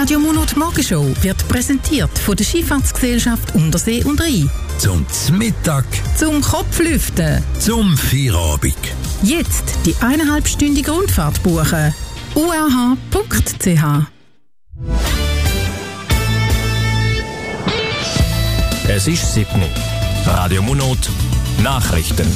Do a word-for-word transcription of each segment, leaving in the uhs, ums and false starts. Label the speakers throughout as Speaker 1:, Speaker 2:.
Speaker 1: Radio Monat Morgenshow wird präsentiert von der Skifahrtsgesellschaft Untersee und Rhein.
Speaker 2: Zum Mittag.
Speaker 1: Zum Kopflüften.
Speaker 2: Zum Feierabend.
Speaker 1: Jetzt die eineinhalbstündige Rundfahrt buchen. u r h punkt c h.
Speaker 3: Es ist sieben. Radio Monat Nachrichten.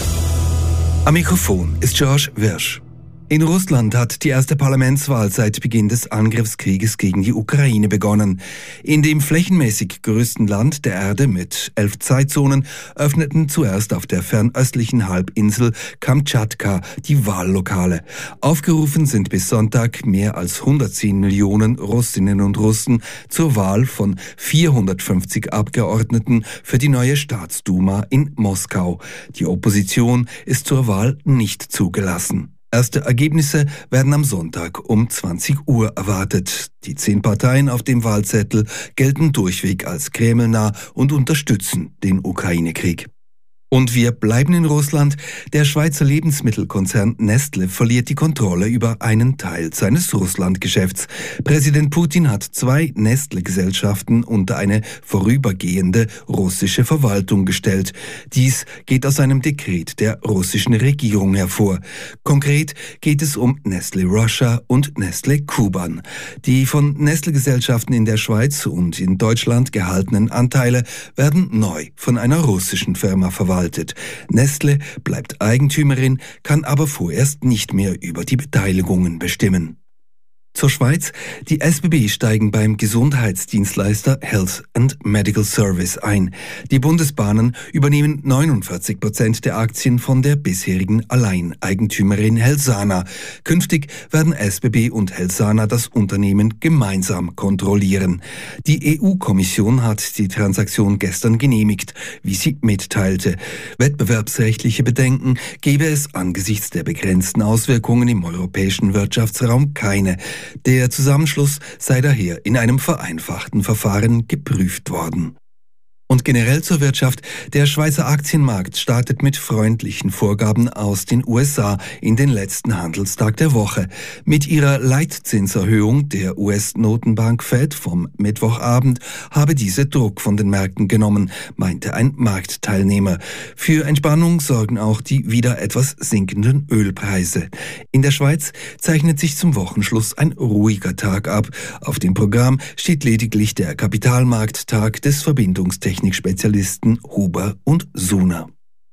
Speaker 4: Am Mikrofon ist George Wirsch. In Russland hat die erste Parlamentswahl seit Beginn des Angriffskrieges gegen die Ukraine begonnen. In dem flächenmäßig größten Land der Erde mit elf Zeitzonen öffneten zuerst auf der fernöstlichen Halbinsel Kamtschatka die Wahllokale. Aufgerufen sind bis Sonntag mehr als hundertzehn Millionen Russinnen und Russen zur Wahl von vierhundertfünfzig Abgeordneten für die neue Staatsduma in Moskau. Die Opposition ist zur Wahl nicht zugelassen. Erste Ergebnisse werden am Sonntag um zwanzig Uhr erwartet. Die zehn Parteien auf dem Wahlzettel gelten durchweg als kremlnah und unterstützen den Ukraine-Krieg. Und wir bleiben in Russland. Der Schweizer Lebensmittelkonzern Nestle verliert die Kontrolle über einen Teil seines Russlandgeschäfts. Präsident Putin hat zwei Nestle-Gesellschaften unter eine vorübergehende russische Verwaltung gestellt. Dies geht aus einem Dekret der russischen Regierung hervor. Konkret geht es um Nestle Russia und Nestle Kuban. Die von Nestle-Gesellschaften in der Schweiz und in Deutschland gehaltenen Anteile werden neu von einer russischen Firma verwaltet. Nestle bleibt Eigentümerin, kann aber vorerst nicht mehr über die Beteiligungen bestimmen. Zur Schweiz. Die S B B steigen beim Gesundheitsdienstleister Health and Medical Service ein. Die Bundesbahnen übernehmen neunundvierzig Prozent der Aktien von der bisherigen Alleineigentümerin Helsana. Künftig werden S B B und Helsana das Unternehmen gemeinsam kontrollieren. Die E U-Kommission hat die Transaktion gestern genehmigt, wie sie mitteilte. Wettbewerbsrechtliche Bedenken gebe es angesichts der begrenzten Auswirkungen im europäischen Wirtschaftsraum keine. Der Zusammenschluss sei daher in einem vereinfachten Verfahren geprüft worden. Und generell zur Wirtschaft. Der Schweizer Aktienmarkt startet mit freundlichen Vorgaben aus den U S A in den letzten Handelstag der Woche. Mit ihrer Leitzinserhöhung der U S-Notenbank Fed vom Mittwochabend habe diese Druck von den Märkten genommen, meinte ein Marktteilnehmer. Für Entspannung sorgen auch die wieder etwas sinkenden Ölpreise. In der Schweiz zeichnet sich zum Wochenschluss ein ruhiger Tag ab. Auf dem Programm steht lediglich der Kapitalmarkttag des Verbindungstechnikers Spezialisten Huber und Suna.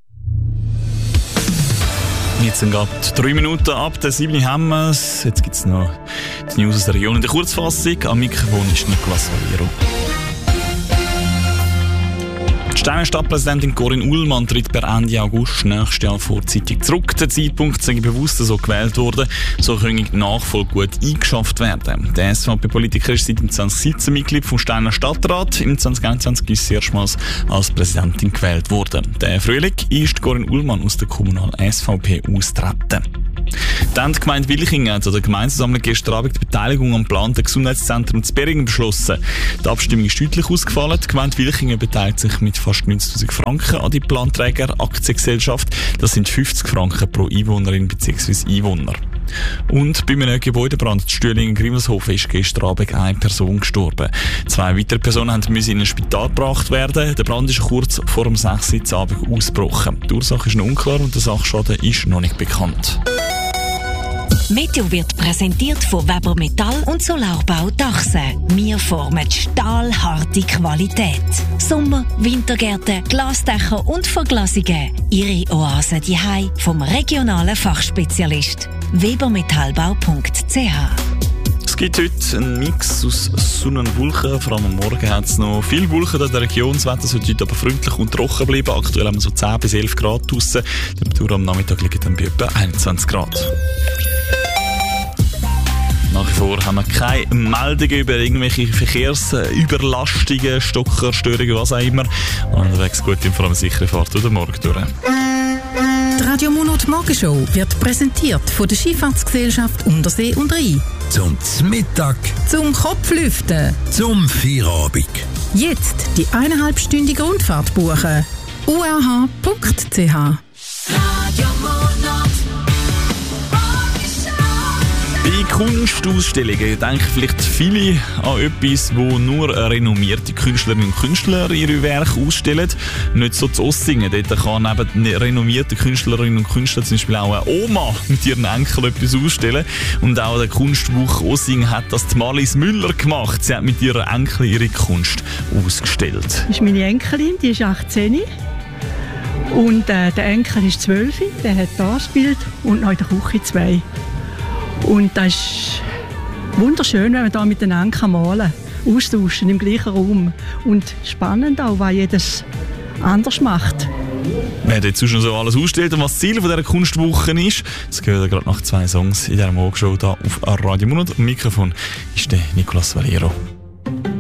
Speaker 5: Jetzt sind gerade drei Minuten ab der sieben haben wir es. Jetzt gibt es noch die News aus der Region in der Kurzfassung. Am Mikrofon ist Nicolas Valero. Die Steiner Stadtpräsidentin Corinne Ullmann tritt per Ende August nächstes Jahr vorzeitig zurück. Der Zeitpunkt sei bewusst so gewählt worden, so könne die Nachfolge gut eingeschafft werden. Der S V P-Politiker ist seit dem zwanzig siebzehn Mitglied vom Steiner Stadtrat. Im zwanzig einundzwanzig ist sie erstmals als Präsidentin gewählt worden. Der Frühling ist Corinne Ullmann aus der kommunalen S V P austreten. Dann die Gemeinde Wilchingen hat an der Gemeindeversammlung gestern Abend die Beteiligung am geplanten Gesundheitszentrum in Beringen beschlossen. Die Abstimmung ist deutlich ausgefallen. Die Gemeinde Wilchingen beteiligt sich mit fast neunzigtausend Franken an die Planträger-Aktiengesellschaft. Das sind fünfzig Franken pro Einwohnerin bzw. Einwohner. Und bei einem Gebäudebrand in Stühlingen-Grimelshofen ist gestern Abend eine Person gestorben. Zwei weitere Personen mussten in ein Spital gebracht werden. Der Brand ist kurz vor dem sechs Uhr Abend ausgebrochen. Die Ursache ist noch unklar und der Sachschaden ist noch nicht bekannt.
Speaker 6: Meteo wird präsentiert von Weber Metall und Solarbau Dachse. Wir formen stahlharte Qualität. Sommer-, Wintergärten, Glasdächer und Verglasungen. Ihre Oase daheim vom regionalen Fachspezialist. webermetallbau punkt c h.
Speaker 5: Es gibt heute einen Mix aus Sonne und Wolken. Vor allem am Morgen hat es noch viele Wolken in der Region. Das Wetter sollte heute aber freundlich und trocken bleiben. Aktuell haben wir so zehn bis elf Grad draussen. Die Temperatur am Nachmittag liegt dann bei etwa einundzwanzig Grad. Nach wie vor haben wir keine Meldungen über irgendwelche Verkehrsüberlastungen, Stockerstörungen, was auch immer. Unterwegs gut in vor allem sichere Fahrt oder morgen durch.
Speaker 1: Die Radio Monat Morgenshow wird präsentiert von der Skifahrtsgesellschaft Untersee und Rhein.
Speaker 2: Zum Mittag.
Speaker 1: Zum Kopflüften.
Speaker 2: Zum Feierabend.
Speaker 1: Jetzt die eineinhalbstündige Rundfahrt buchen. u r h punkt c h.
Speaker 7: Radio Monat Morgenshow.
Speaker 5: Bei Kunstausstellungen denken vielleicht viele an etwas, wo nur renommierte Künstlerinnen und Künstler ihre Werke ausstellen. Nicht so zu Ossingen. Dort kann neben den renommierten Künstlerinnen und Künstlern zum Beispiel auch eine Oma mit ihren Enkeln etwas ausstellen. Und auch der Kunstwoche Ossingen hat das die Marlies Müller gemacht. Sie hat mit ihrer Enkel ihre Kunst ausgestellt.
Speaker 7: Das ist meine Enkelin, die ist achtzehn. Und äh, der Enkel ist zwölf, der hat das Bild und noch in der Küche zwei. Und das ist wunderschön, wenn man da mit den Enkeln malen kann, austauschen im gleichen Raum. Und spannend auch, was jedes anders macht.
Speaker 5: Wer dort sonst noch so alles ausstellt und was das Ziel von dieser Kunstwoche ist, das gehört ja gerade nach zwei Songs in dieser Morgenshow hier auf Radio Monat. Am Mikrofon ist der Nicolas Valero.